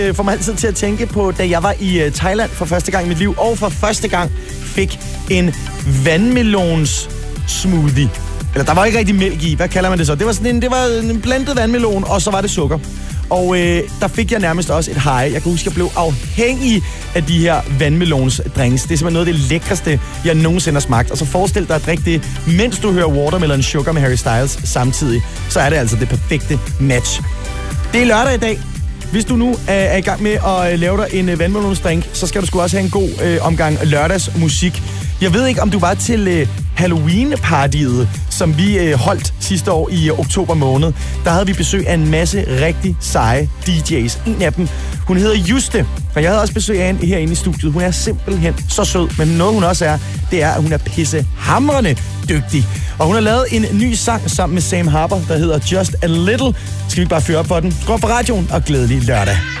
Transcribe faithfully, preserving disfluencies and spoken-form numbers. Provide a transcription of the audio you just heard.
øh, får mig altid til at tænke på, da jeg var i øh, Thailand for første gang i mit liv, og for første gang fik en vandmelons smoothie. Eller der var ikke rigtig mælk i, hvad kalder man det så? Det var sådan en, det var en blandet vandmelon, og så var det sukker. Og øh, der fik jeg nærmest også et high. Jeg kan huske, jeg blev afhængig af de her vandmelons-drinks. Det er simpelthen noget af det lækreste, jeg nogensinde har smagt. Og så forestil dig at drikke det, mens du hører Watermelon Sugar med Harry Styles samtidig. Så er det altså det perfekte match. Det er lørdag i dag. Hvis du nu er i gang med at lave dig en vandmelonsdrink, så skal du sgu også have en god øh, omgang lørdagsmusik. Jeg ved ikke, om du var til øh, Halloween-partiet, som vi øh, holdt sidste år i øh, oktober måned. Der havde vi besøg af en masse rigtig seje D J's. En af dem, hun hedder Juste, og jeg havde også besøg af hende herinde i studiet. Hun er simpelthen så sød, men noget hun også er, det er, at hun er pissehamrende dygtig. Og hun har lavet en ny sang sammen med Sam Harper, der hedder Just a Little. Skal vi bare fyre op for den? Skru op for radioen, og glædelig lørdag.